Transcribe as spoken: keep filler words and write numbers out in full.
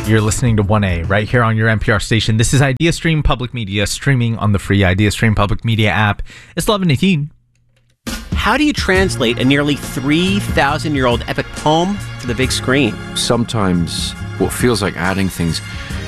You're listening to one A right here on your N P R station. This is IdeaStream Public Media, streaming on the free IdeaStream Public Media app. It's eleven eighteen. How do you translate a nearly three thousand year old epic poem to the big screen? Sometimes what feels like adding things